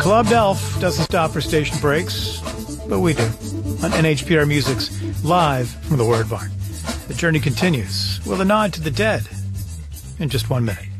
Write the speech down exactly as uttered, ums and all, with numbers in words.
Club Elf doesn't stop for station breaks, but we do on N H P R Music's Live from the Word Barn. The journey continues with a nod to the dead in just one minute.